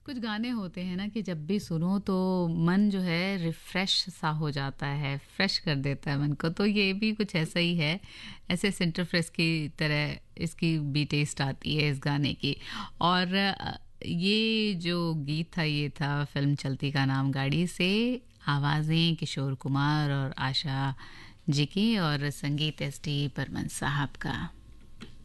कुछ गाने होते हैं ना कि जब भी सुनो तो मन जो है रिफ्रेश सा हो जाता है, फ्रेश कर देता है मन को। तो ये भी कुछ ऐसा ही है, ऐसे सेंटर फ्रेश की तरह इसकी भी टेस्ट आती है इस गाने की। और ये जो गीत था ये था फिल्म चलती का नाम गाड़ी से। आवाज़ें किशोर कुमार और आशा जी की और संगीत एस टी बर्मन साहब का।